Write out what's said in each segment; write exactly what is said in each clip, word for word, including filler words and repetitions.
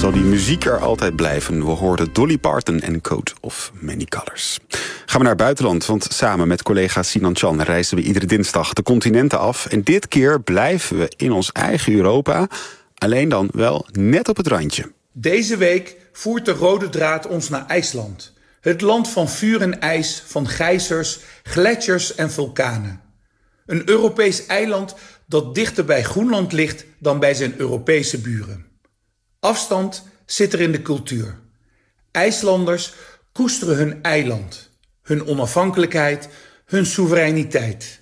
zal die muziek er altijd blijven. We hoorden Dolly Parton en Coat of Many Colors. Gaan we naar het buitenland, want samen met collega Sinan Chan reizen we iedere dinsdag de continenten af. En dit keer blijven we in ons eigen Europa, alleen dan wel net op het randje. Deze week voert de rode draad ons naar IJsland. Het land van vuur en ijs, van gijzers, gletsjers en vulkanen. Een Europees eiland dat dichter bij Groenland ligt dan bij zijn Europese buren. Afstand zit er in de cultuur. IJslanders koesteren hun eiland, hun onafhankelijkheid, hun soevereiniteit.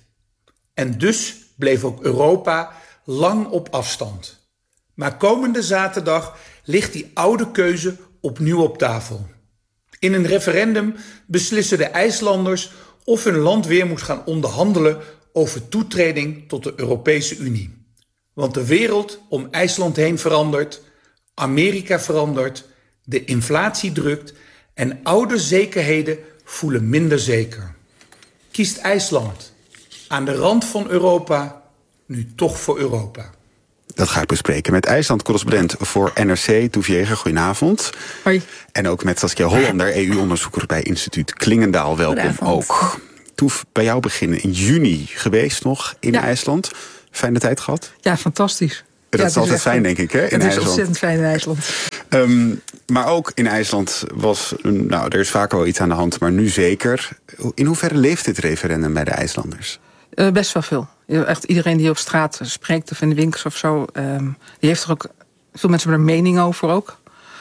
En dus bleef ook Europa lang op afstand. Maar komende zaterdag ligt die oude keuze opnieuw op tafel. In een referendum beslissen de IJslanders of hun land weer moet gaan onderhandelen over toetreding tot de Europese Unie. Want de wereld om IJsland heen verandert, Amerika verandert, de inflatie drukt en oude zekerheden voelen minder zeker. Kiest IJsland aan de rand van Europa nu toch voor Europa? Dat ga ik bespreken met IJsland-correspondent voor N R C, Toef Jeger. Goedenavond. Hoi. En ook met Saskia Hollander, E U-onderzoeker bij instituut Klingendaal. Welkom ook. Toef, bij jou beginnen in juni geweest nog in ja. IJsland. Fijne tijd gehad? Ja, fantastisch. Dat ja, is altijd fijn, denk ik, hè? In het is IJsland. ontzettend fijn in IJsland. Um, maar ook in IJsland was, nou, er is vaker wel iets aan de hand, maar nu zeker. In hoeverre leeft dit referendum bij de IJslanders? Uh, best wel veel. Echt iedereen die op straat spreekt of in de winkels of zo, um, die heeft er ook, veel mensen hebben er mening over ook.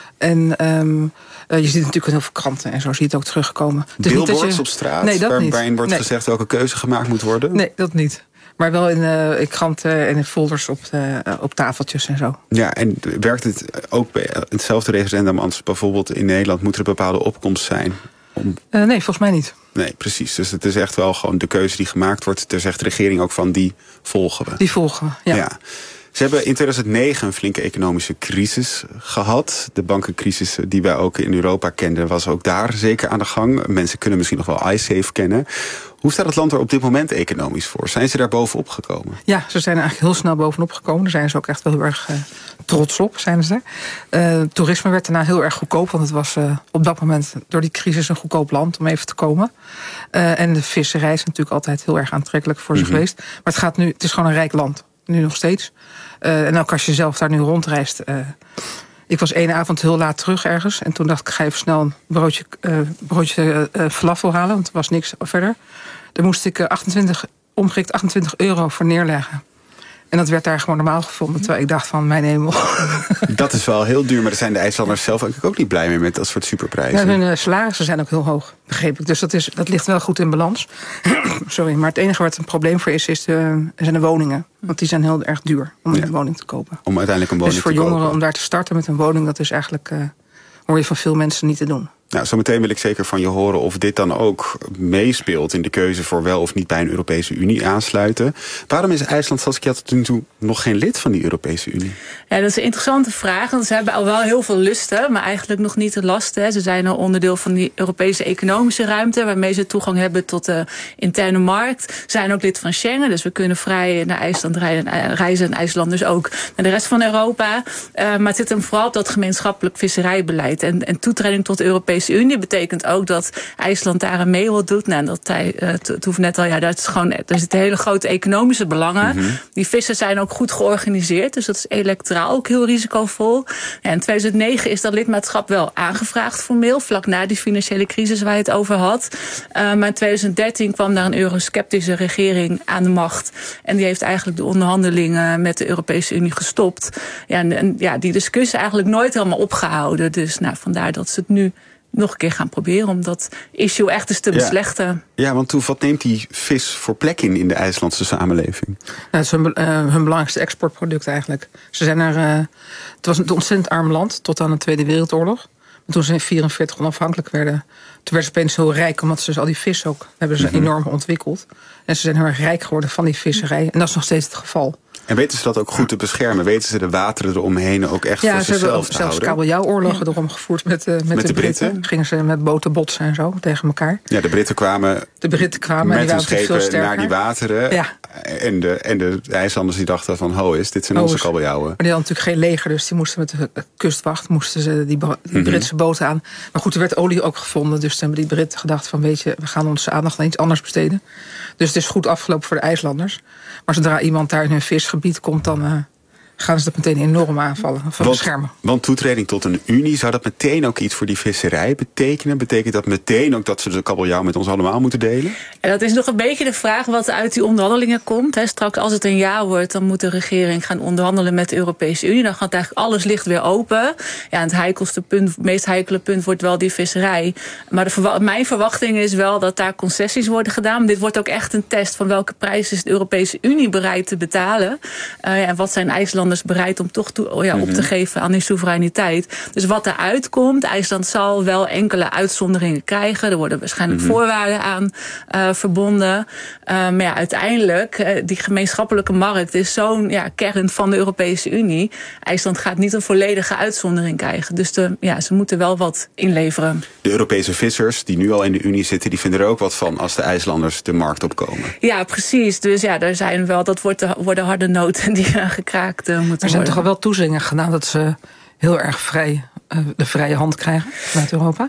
En um, uh, je ziet natuurlijk heel veel kranten en zo zie je het ook terugkomen. Billboards je... op straat, nee, dat waar, niet. waarin wordt nee. gezegd welke keuze gemaakt moet worden? Nee, dat niet. Maar wel in, uh, in kranten en in folders op, de, uh, op tafeltjes en zo. Ja, en werkt het ook bij hetzelfde referendum als bijvoorbeeld in Nederland? Moet er een bepaalde opkomst zijn? Om... Uh, nee, volgens mij niet. Nee, precies. Dus het is echt wel gewoon de keuze die gemaakt wordt. Daar zegt de regering ook van, die volgen we. Die volgen we, ja. ja. Ze hebben in tweeduizend negen een flinke economische crisis gehad. De bankencrisis die wij ook in Europa kenden was ook daar zeker aan de gang. Mensen kunnen misschien nog wel iSafe kennen. Hoe staat het land er op dit moment economisch voor? Zijn ze daar bovenop gekomen? Ja, ze zijn er eigenlijk heel snel bovenop gekomen. Daar zijn ze ook echt wel heel erg uh, trots op, zijn ze er. Uh, toerisme werd daarna heel erg goedkoop, want het was uh, op dat moment door die crisis een goedkoop land om even te komen. Uh, en de visserij is natuurlijk altijd heel erg aantrekkelijk voor mm-hmm. ze geweest. Maar het gaat nu, het is gewoon een rijk land, nu nog steeds. Uh, en ook als je zelf daar nu rondreist. Uh, ik was één avond heel laat terug ergens. En toen dacht ik, ga even snel een broodje, uh, broodje uh, falafel halen. Want er was niks verder. Daar moest ik uh, achtentwintig, omgerekend achtentwintig euro voor neerleggen. En dat werd daar gewoon normaal gevonden. Terwijl ik dacht van, mijn hemel. Dat is wel heel duur. Maar daar zijn de IJslanders zelf eigenlijk ook niet blij mee met dat soort superprijzen. Ja, hun uh, salarissen zijn ook heel hoog, begreep ik. Dus dat, is, dat ligt wel goed in balans. Sorry, maar het enige waar het een probleem voor is, is de, zijn de woningen. Want die zijn heel erg duur om ja. een woning te kopen. Om uiteindelijk een woning dus voor te jongeren kopen. Om daar te starten met een woning, dat is eigenlijk, uh, hoor je van veel mensen niet te doen. Nou, zometeen wil ik zeker van je horen of dit dan ook meespeelt in de keuze voor wel of niet bij een Europese Unie aansluiten. Waarom is IJsland, Saskia, tot nu toe nog geen lid van die Europese Unie? Ja, dat is een interessante vraag. Want ze hebben al wel heel veel lusten, maar eigenlijk nog niet de lasten. Ze zijn al onderdeel van die Europese economische ruimte, waarmee ze toegang hebben tot de interne markt. Ze zijn ook lid van Schengen, dus we kunnen vrij naar IJsland reizen en IJslanders ook naar de rest van Europa. Uh, maar het zit hem vooral op dat gemeenschappelijk visserijbeleid. En, en toetreding tot de Europese Unie betekent ook dat IJsland daar aan mee wil doen. Nou, dat hij, uh, het hoeft net al, ja, dat is gewoon, er zitten hele grote economische belangen. Mm-hmm. Die vissen zijn ook goed georganiseerd, dus dat is electoraal ook heel risicovol. Ja, in tweeduizend negen is dat lidmaatschap wel aangevraagd formeel, vlak na die financiële crisis waar je het over had. Uh, maar in tweeduizend dertien kwam daar een eurosceptische regering aan de macht. En die heeft eigenlijk de onderhandelingen met de Europese Unie gestopt. Ja, en, en ja, die discussie eigenlijk nooit helemaal opgehouden. Dus nou, vandaar dat ze het nu nog een keer gaan proberen om dat issue echt eens te ja. beslechten. Ja, want Toef, wat neemt die vis voor plek in in de IJslandse samenleving? Nou, het is hun, uh, hun belangrijkste exportproduct eigenlijk. Ze zijn er, uh, het was een ontzettend arm land tot aan de Tweede Wereldoorlog. Maar toen ze in negentien vierenveertig onafhankelijk werden, toen werden ze opeens heel rijk, omdat ze dus al die vis ook hebben ze mm-hmm. enorm ontwikkeld. En ze zijn heel erg rijk geworden van die visserij. En dat is nog steeds het geval. En weten ze dat ook goed te beschermen? Weten ze de wateren eromheen ook echt ja, voor zichzelf te houden? Ja, ze hebben zelfs kabeljauwoorlogen ja. erom gevoerd met, uh, met, met de, de Britten. Britten. Gingen ze met boten botsen en zo tegen elkaar. Ja, de Britten kwamen, de Britten kwamen met en die hun schepen veel sterker. naar die wateren. Ja. En, de, en de IJslanders die dachten van, ho is, dit zijn oh, onze kabeljauwen. Maar die hadden natuurlijk geen leger, dus die moesten met de kustwacht moesten ze die, die mm-hmm. Britse boten aan. Maar goed, er werd olie ook gevonden, dus toen hebben die Britten gedacht van, weet je, we gaan onze aandacht aan iets anders besteden. Dus het is goed afgelopen voor de IJslanders. Maar zodra iemand daar in hun visgebied komt, dan uh, gaan ze dat meteen enorm aanvallen. Van want, beschermen. Want toetreding tot een unie, zou dat meteen ook iets voor die visserij betekenen? Betekent dat meteen ook dat ze de kabeljauw met ons allemaal moeten delen? En dat is nog een beetje de vraag wat uit die onderhandelingen komt. He, straks als het een ja wordt, dan moet de regering gaan onderhandelen met de Europese Unie. Dan gaat eigenlijk alles ligt weer open. Ja, het heikelste punt, het meest heikele punt wordt wel die visserij. Maar de verwa- mijn verwachting is wel dat daar concessies worden gedaan. Dit wordt ook echt een test van welke prijs is de Europese Unie bereid te betalen. Uh, ja, en wat zijn IJslanders bereid om toch toe, oh ja, op te geven aan die soevereiniteit. Dus wat eruit komt, IJsland zal wel enkele uitzonderingen krijgen. Er worden waarschijnlijk mm-hmm. voorwaarden aan uh, verbonden. Uh, maar ja, uiteindelijk, uh, die gemeenschappelijke markt is zo'n ja, kern van de Europese Unie. IJsland gaat niet een volledige uitzondering krijgen. Dus de, ja, ze moeten wel wat inleveren. De Europese vissers die nu al in de Unie zitten, die vinden er ook wat van als de IJslanders de markt opkomen. Ja, precies. Dus ja, daar zijn wel, dat wordt de, worden harde noten die uh, gekraakt uh, moeten worden. Er zijn toch al wel toezeggingen gedaan dat ze heel erg vrij uh, de vrije hand krijgen vanuit Europa?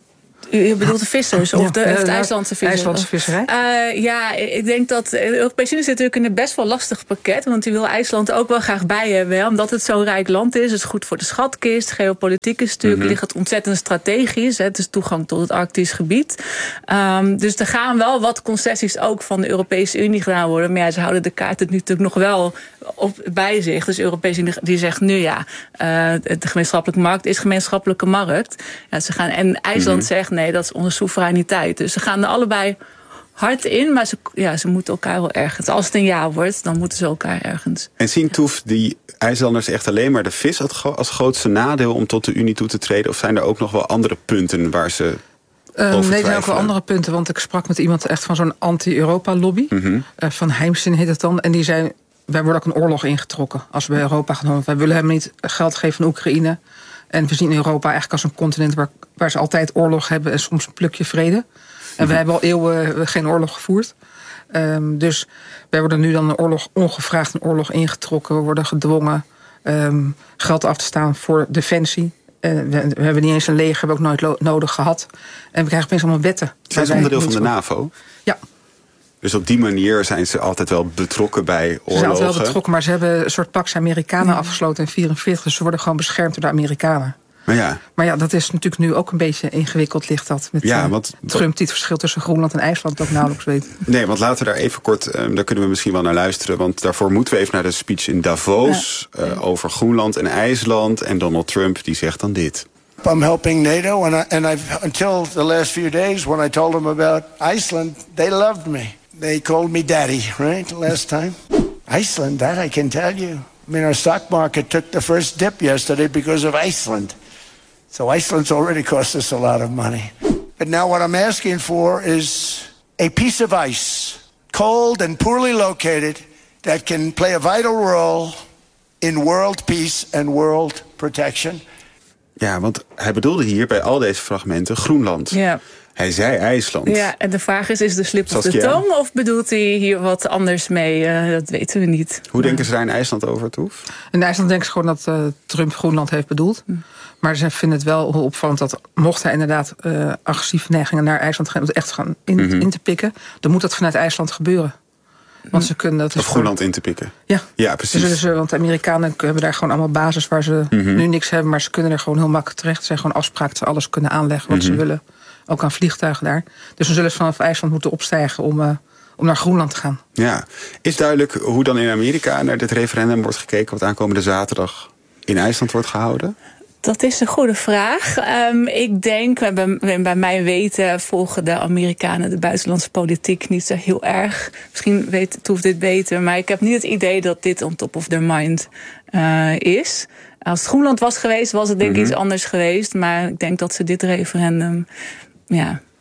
U bedoelt de vissers of de, ja, of de IJslandse vissers? IJslandse visserij? Uh, ja, ik denk dat de Europese Unie zit natuurlijk in een best wel lastig pakket. Want die wil IJsland ook wel graag bij hebben. Hè, omdat het zo'n rijk land is. Het is goed voor de schatkist. Geopolitiek is natuurlijk, mm-hmm. ligt het ontzettend strategisch. Hè, het is toegang tot het Arktisch gebied. Um, dus er gaan wel wat concessies ook van de Europese Unie gedaan worden. Maar ja, ze houden de kaart het nu natuurlijk nog wel op, bij zich. Dus de Europese Unie die zegt nu ja, uh, de gemeenschappelijke markt is gemeenschappelijke markt. Ja, ze gaan, en IJsland mm-hmm. zegt nee, dat is onze soevereiniteit. Dus ze gaan er allebei hard in, maar ze, ja, ze moeten elkaar wel ergens. Als het een ja wordt, dan moeten ze elkaar ergens. En zien Toef die IJslanders echt alleen maar de vis als grootste nadeel om tot de Unie toe te treden? Of zijn er ook nog wel andere punten waar ze Um, nee, er zijn ook wel andere punten. Want ik sprak met iemand echt van zo'n anti-Europa-lobby. Mm-hmm. Uh, van Heimsen heet het dan. En die zei, wij worden ook een oorlog ingetrokken als we bij Europa gaan doen. Wij willen hem niet geld geven aan Oekraïne. En we zien Europa eigenlijk als een continent waar, waar ze altijd oorlog hebben en soms een plukje vrede. En mm-hmm. we hebben al eeuwen geen oorlog gevoerd. Um, dus wij worden nu dan een oorlog, ongevraagd een oorlog ingetrokken. We worden gedwongen um, geld af te staan voor defensie. Uh, we, we hebben niet eens een leger, hebben we ook nooit lo- nodig gehad. En we krijgen opeens allemaal wetten. Zijn ze onderdeel van de NAVO? Ja. Dus op die manier zijn ze altijd wel betrokken bij oorlogen? Ze zijn altijd wel betrokken, maar ze hebben een soort Pax Americana mm. afgesloten in negentien vierenveertig. Dus ze worden gewoon beschermd door de Amerikanen. Maar ja. maar ja, dat is natuurlijk nu ook een beetje ingewikkeld, ligt dat. Met ja, want, uh, Trump die het verschil tussen Groenland en IJsland ook nauwelijks weet. Nee, want laten we daar even kort, um, daar kunnen we misschien wel naar luisteren. Want daarvoor moeten we even naar de speech in Davos ja. uh, over Groenland en IJsland. En Donald Trump die zegt dan dit. I'm helping NATO, and I, and I've until the last few days when I told them about Iceland, they loved me. They called me daddy, right? Last time. Iceland, that I can tell you. I mean, our stock market took the first dip yesterday because of Iceland. So Iceland's already cost us a lot of money. But now what I'm asking for is a piece of ice, cold and poorly located, that can play a vital role in world peace and world protection. Ja, want hij bedoelde hier bij al deze fragmenten Groenland. Ja. Hij zei IJsland. Ja, en de vraag is, is de slip op de tong of bedoelt hij hier wat anders mee? Uh, dat weten we niet. Hoe maar. denken ze daar in IJsland over, Toef? In IJsland denken ze gewoon dat uh, Trump Groenland heeft bedoeld. Hm. Maar ze vinden het wel heel opvallend dat mocht hij inderdaad uh, agressieve neigingen naar IJsland gaan, echt gaan in, mm-hmm. in te pikken, dan moet dat vanuit IJsland gebeuren. Want ze kunnen dat of Groenland in te pikken. Ja, ja precies. Dus, dus, want de Amerikanen hebben daar gewoon allemaal basis waar ze mm-hmm. nu niks hebben, maar ze kunnen er gewoon heel makkelijk terecht. Er zijn gewoon afspraken dat ze alles kunnen aanleggen wat mm-hmm. ze willen. Ook aan vliegtuigen daar. Dus dan zullen ze vanaf IJsland moeten opstijgen om, uh, om naar Groenland te gaan. Ja, is duidelijk hoe dan in Amerika naar dit referendum wordt gekeken wat aankomende zaterdag in IJsland wordt gehouden? Dat is een goede vraag. Um, ik denk, bij, bij mij weten volgen de Amerikanen de buitenlandse politiek niet zo heel erg. Misschien weet Toef dit beter, maar ik heb niet het idee dat dit on top of their mind uh, is. Als het Groenland was geweest, was het denk ik mm-hmm. iets anders geweest. Maar ik denk dat ze dit referendum, ja,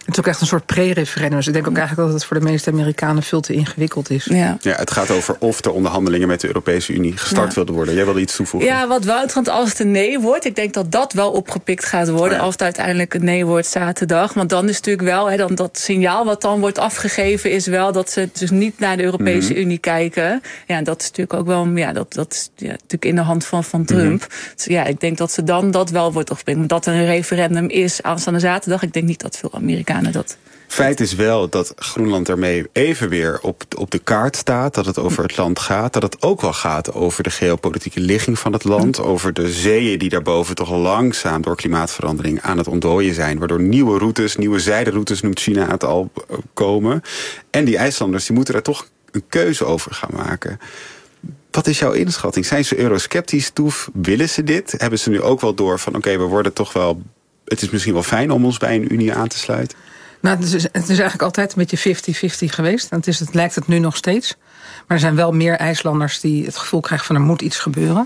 Het is ook echt een soort pre-referendum. Dus ik denk ook eigenlijk dat het voor de meeste Amerikanen veel te ingewikkeld is. Ja, ja het gaat over of de onderhandelingen met de Europese Unie gestart ja. wilden worden. Jij wilde iets toevoegen? Ja, wat wel interessant als het een nee wordt. Ik denk dat dat wel opgepikt gaat worden. Oh ja. Als het uiteindelijk een nee wordt zaterdag. Want dan is het natuurlijk wel, hè, dan dat signaal wat dan wordt afgegeven is wel dat ze dus niet naar de Europese mm-hmm. Unie kijken. Ja, dat is natuurlijk ook wel, ja, dat, dat is ja, natuurlijk in de hand van, van Trump. Mm-hmm. Dus ja, ik denk dat ze dan dat wel wordt opgepikt. Maar dat er een referendum is aanstaande zaterdag, ik denk niet dat veel Amerikanen dat... Feit is wel dat Groenland ermee even weer op, op de kaart staat. Dat het over het land gaat. Dat het ook wel gaat over de geopolitieke ligging van het land. Over de zeeën die daarboven toch langzaam door klimaatverandering aan het ontdooien zijn. Waardoor nieuwe routes, nieuwe zijderoutes noemt China het al, komen. En die IJslanders die moeten er toch een keuze over gaan maken. Wat is jouw inschatting? Zijn ze eurosceptisch toe? Willen ze dit? Hebben ze nu ook wel door van oké, okay, we worden toch wel... Het is misschien wel fijn om ons bij een unie aan te sluiten? Nou, het is, het is eigenlijk altijd een beetje fifty fifty geweest. En het, is, het lijkt het nu nog steeds. Maar er zijn wel meer IJslanders die het gevoel krijgen van er moet iets gebeuren.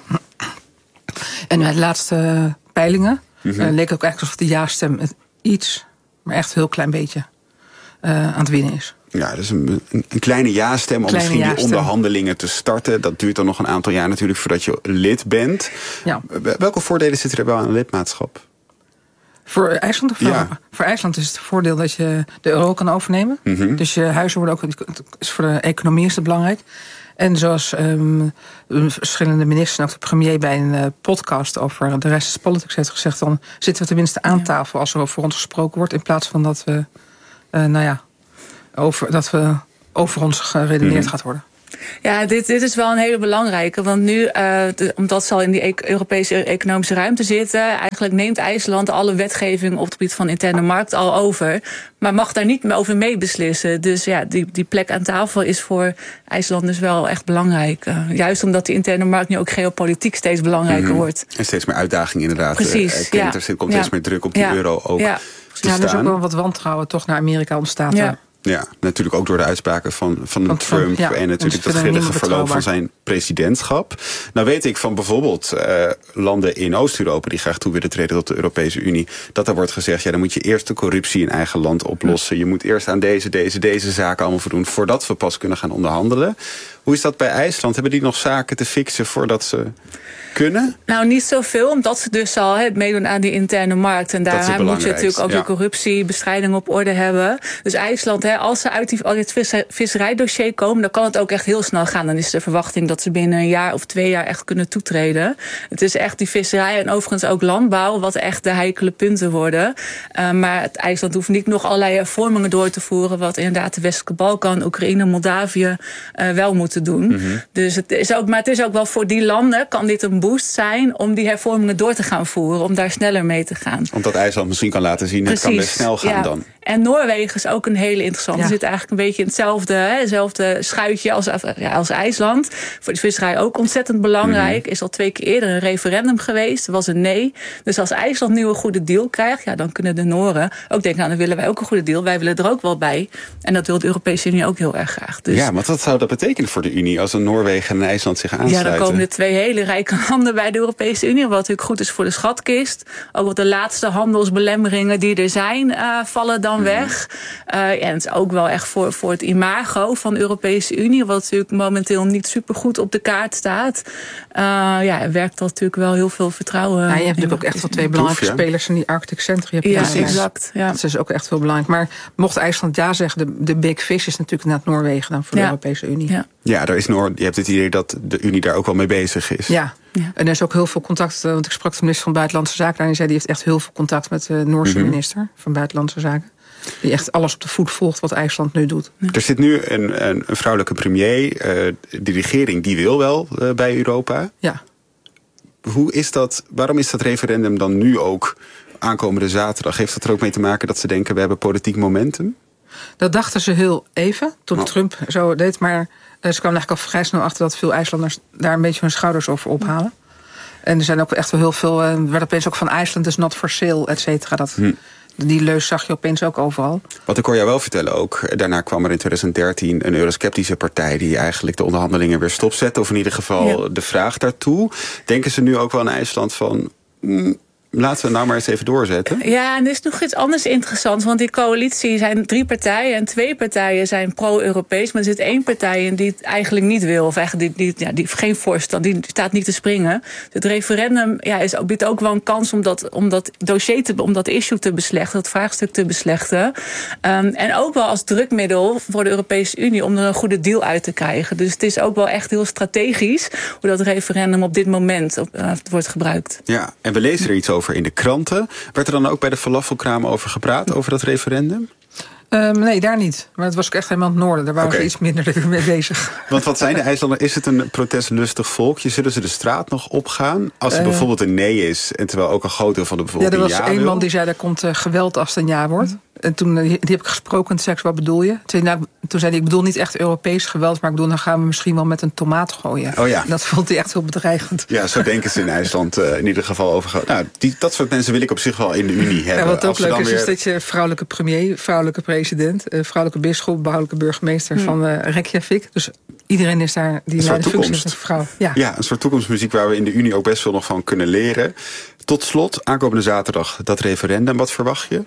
En bij de laatste peilingen mm-hmm. uh, leek ook eigenlijk alsof de ja-stem het iets, maar echt een heel klein beetje uh, aan het winnen is. Ja, dus een, een, een kleine ja-stem om misschien ja-stem. die onderhandelingen te starten. Dat duurt dan nog een aantal jaar natuurlijk voordat je lid bent. Ja. Welke voordelen zitten er wel aan een lidmaatschap? Voor IJsland, of ja. voor IJsland is het voordeel dat je de euro kan overnemen. Mm-hmm. Dus je huizen worden ook, is voor de economie is het belangrijk. En zoals um, verschillende ministers en ook de premier bij een uh, podcast over de rest is politics heeft gezegd, dan zitten we tenminste aan tafel als er voor ons gesproken wordt, in plaats van dat we, uh, nou ja, over, dat we over ons geredeneerd mm-hmm. gaat worden. Ja, dit, dit is wel een hele belangrijke. Want nu, uh, de, omdat ze al in die e- Europese economische ruimte zitten, eigenlijk neemt IJsland alle wetgeving op het gebied van interne markt al over. Maar mag daar niet meer over meebeslissen. Dus ja, die, die plek aan tafel is voor IJsland dus wel echt belangrijk. Uh, juist omdat die interne markt nu ook geopolitiek steeds belangrijker mm-hmm. wordt. En steeds meer uitdaging inderdaad. Precies, uh, ja. Er komt ja. steeds meer druk op die ja. euro ook ja. te ja, er is staan. ook wel wat wantrouwen toch naar Amerika ontstaat. Ja. Ja, natuurlijk ook door de uitspraken van, van Want, Trump ja, en natuurlijk het grillige verloop van zijn presidentschap. Nou weet ik van bijvoorbeeld uh, landen in Oost-Europa die graag toe willen treden tot de Europese Unie, dat er wordt gezegd, ja, dan moet je eerst de corruptie in eigen land oplossen. Je moet eerst aan deze, deze, deze zaken allemaal voldoen voordat we pas kunnen gaan onderhandelen. Hoe is dat bij IJsland? Hebben die nog zaken te fixen voordat ze kunnen? Nou, niet zoveel, omdat ze dus al het meedoen aan die interne markt. En daar moet je natuurlijk ook ja. de corruptiebestrijding op orde hebben. Dus IJsland, hè, als ze uit, die, uit het visserijdossier komen, dan kan het ook echt heel snel gaan. Dan is de verwachting dat ze binnen een jaar of twee jaar echt kunnen toetreden. Het is echt die visserij en overigens ook landbouw wat echt de heikele punten worden. Uh, maar het IJsland hoeft niet nog allerlei hervormingen door te voeren, wat inderdaad de Westelijke Balkan, Oekraïne, Moldavië uh, wel moeten doen. Mm-hmm. Dus het is ook, maar het is ook wel voor die landen kan dit een boost zijn om die hervormingen door te gaan voeren, om daar sneller mee te gaan. Omdat IJsland misschien kan laten zien, het kan best snel gaan ja. dan. En Noorwegen is ook een hele interessante. Ja. Zit eigenlijk een beetje in hetzelfde, hè, hetzelfde schuitje als, ja, als IJsland. Voor de visserij ook ontzettend belangrijk. Mm-hmm. Is al twee keer eerder een referendum geweest. Was een nee. Dus als IJsland nu een goede deal krijgt, ja, dan kunnen de Nooren ook denken, nou, dan willen wij ook een goede deal. Wij willen er ook wel bij. En dat wil de Europese Unie ook heel erg graag. Dus, ja, maar wat zou dat betekenen voor de Unie als een Noorwegen en IJsland zich aansluiten? Ja, dan komen er twee hele rijke landen bij de Europese Unie. Wat natuurlijk goed is voor de schatkist. Ook wat de laatste handelsbelemmeringen die er zijn, uh, vallen dan weg. Uh, en het is ook wel echt voor, voor het imago van de Europese Unie, wat natuurlijk momenteel niet supergoed op de kaart staat. Uh, ja, werkt dat natuurlijk wel heel veel vertrouwen. Ja, je hebt natuurlijk ook echt wel twee belangrijke Proef, ja. spelers in die Arctic Center. Ja, ja, exact. Ja. Dat is ook echt wel belangrijk. Maar mocht IJsland ja zeggen, de, de big fish is natuurlijk naar Noorwegen dan voor ja. de Europese Unie. Ja, ja er is Noor, je hebt het idee dat de Unie daar ook wel mee bezig is. Ja. Ja. En er is ook heel veel contact, want ik sprak de minister van Buitenlandse Zaken en die zei die heeft echt heel veel contact met de Noorse mm-hmm. minister van Buitenlandse Zaken. Die echt alles op de voet volgt wat IJsland nu doet. Ja. Er zit nu een, een, een vrouwelijke premier. Uh, de regering die wil wel uh, bij Europa. Ja. Hoe is dat? Waarom is dat referendum dan nu ook aankomende zaterdag? Heeft dat er ook mee te maken dat ze denken we hebben politiek momentum? Dat dachten ze heel even toen oh. Trump zo deed. Maar uh, ze kwamen eigenlijk al vrij snel achter dat veel IJslanders daar een beetje hun schouders over ophalen. En er zijn ook echt wel heel veel. Er uh, werd opeens ook van IJsland is not for sale, et cetera. Dat. Hm. Die leus zag je opeens ook overal. Wat ik hoor jou wel vertellen ook. Daarna kwam er in twintig dertien een eurosceptische partij die eigenlijk de onderhandelingen weer stopzette. Of in ieder geval ja. de vraag daartoe. Denken ze nu ook wel in IJsland van, mm, laten we nou maar eens even doorzetten. Ja, en er is nog iets anders interessants. Want die coalitie zijn drie partijen. En twee partijen zijn pro-Europees. Maar er zit één partij in die het eigenlijk niet wil. Of eigenlijk die, die, ja, die heeft geen voorstand. Die staat niet te springen. Het referendum ja, is, biedt ook wel een kans om dat, om dat dossier, te, om dat issue te beslechten. Dat vraagstuk te beslechten. Um, en ook wel als drukmiddel voor de Europese Unie om er een goede deal uit te krijgen. Dus het is ook wel echt heel strategisch hoe dat referendum op dit moment op, uh, wordt gebruikt. Ja, en we lezen er iets over in de kranten. Werd er dan ook bij de falafelkraam over gepraat, over dat referendum? Um, nee, daar niet. Maar het was ook echt helemaal het noorden. Daar waren okay. ze iets minder mee bezig. Want wat zijn de IJslanders? Is het een protestlustig volkje? Zullen ze de straat nog opgaan? Als er uh, bijvoorbeeld een nee is, en terwijl ook een groot deel van de bevolking ja wil? Ja, er was één wil. man die zei, er komt uh, geweld als het een ja wordt. En toen die, die heb ik gesproken en toen zei ik, wat bedoel je? Toen, nou, toen zei hij, ik bedoel niet echt Europees geweld, maar ik bedoel, dan gaan we misschien wel met een tomaat gooien. Oh ja. En dat vond hij echt heel bedreigend. Ja, zo denken ze in IJsland uh, in ieder geval over. Nou, die, dat soort mensen wil ik op zich wel in de Unie hebben. Ja, wat ook als leuk is, weer... is dat je vrouwelijke premier, vrouwelijke president, uh, vrouwelijke bisschop, vrouwelijke burgemeester hmm. van uh, Reykjavik. Dus iedereen is daar die naar de functie is een vrouw. Ja. ja, een soort toekomstmuziek waar we in de Unie ook best veel nog van kunnen leren. Tot slot, aankomende zaterdag dat referendum. Wat verwacht je?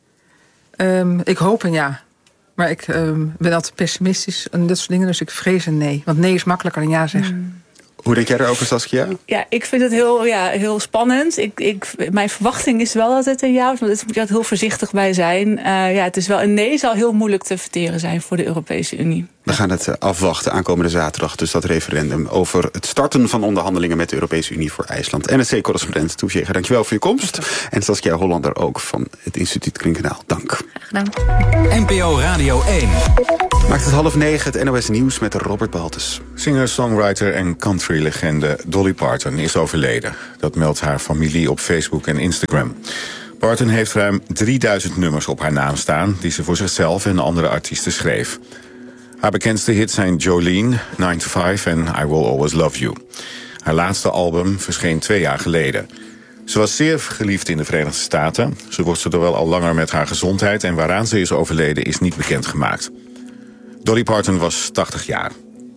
Um, ik hoop een ja. Maar ik um, ben altijd pessimistisch en dat soort dingen. Dus ik vrees een nee. Want nee is makkelijker dan ja zeggen. Hmm. Hoe denk jij erover, Saskia? Ja, ik vind het heel, ja, heel spannend. Ik, ik, mijn verwachting is wel dat het een ja is, maar daar moet je altijd heel voorzichtig bij zijn. Uh, ja, het is wel een nee zal heel moeilijk te verteren zijn voor de Europese Unie. We gaan het afwachten aankomende zaterdag, dus dat referendum over het starten van onderhandelingen met de Europese Unie voor IJsland. N R C-correspondent Toef Jeger, dankjewel voor je komst. En Saskia Hollander ook van het instituut Klinkenaal. Dank. Graag gedaan. N P O Radio één. Maakt het half negen, het N O S Nieuws met Robert Baltus. Singer-songwriter en country-legende Dolly Parton is overleden. Dat meldt haar familie op Facebook en Instagram. Parton heeft ruim drieduizend nummers op haar naam staan, die ze voor zichzelf en andere artiesten schreef. Haar bekendste hits zijn Jolene, nine to five en I Will Always Love You. Haar laatste album verscheen twee jaar geleden. Ze was zeer geliefd in de Verenigde Staten. Ze worstelde wel al langer met haar gezondheid en waaraan ze is overleden is niet bekendgemaakt. Dolly Parton was tachtig jaar.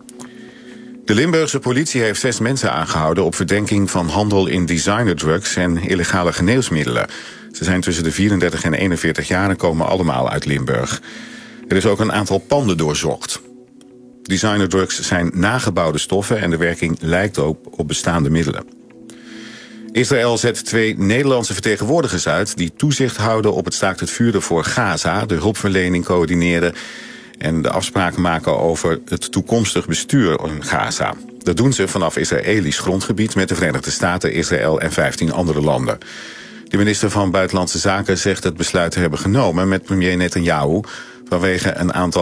De Limburgse politie heeft zes mensen aangehouden op verdenking van handel in designerdrugs en illegale geneesmiddelen. Ze zijn tussen de vierendertig en eenenveertig jaar en komen allemaal uit Limburg. Er is ook een aantal panden doorzocht. Designerdrugs zijn nagebouwde stoffen en de werking lijkt ook op bestaande middelen. Israël zet twee Nederlandse vertegenwoordigers uit die toezicht houden op het staakt het vuren voor Gaza, de hulpverlening coördineren en de afspraken maken over het toekomstig bestuur in Gaza. Dat doen ze vanaf Israëlisch grondgebied met de Verenigde Staten, Israël en vijftien andere landen. De minister van Buitenlandse Zaken zegt het besluit te hebben genomen met premier Netanyahu vanwege een aantal